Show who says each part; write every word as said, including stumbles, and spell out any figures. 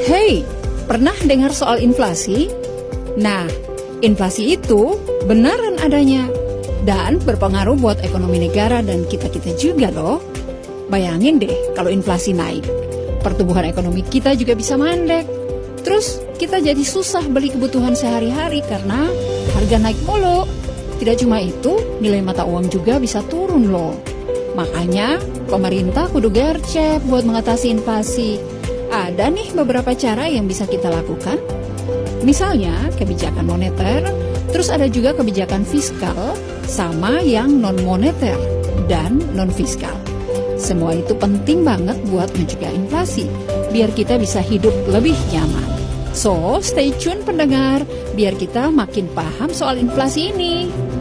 Speaker 1: Hey, pernah dengar soal inflasi? Nah, inflasi itu benaran adanya dan berpengaruh buat ekonomi negara dan kita-kita juga loh. Bayangin deh kalau inflasi naik, pertumbuhan ekonomi kita juga bisa mandek. Terus kita jadi susah beli kebutuhan sehari-hari karena harga naik mulu. Tidak cuma itu, nilai mata uang juga bisa turun loh. Makanya pemerintah kudu gercep buat mengatasi inflasi. Ada nih beberapa cara yang bisa kita lakukan. Misalnya kebijakan moneter, terus ada juga kebijakan fiskal, sama yang non-moneter dan non-fiskal. Semua itu penting banget buat mencegah inflasi, biar kita bisa hidup lebih nyaman. So, stay tune pendengar, biar kita makin paham soal inflasi ini.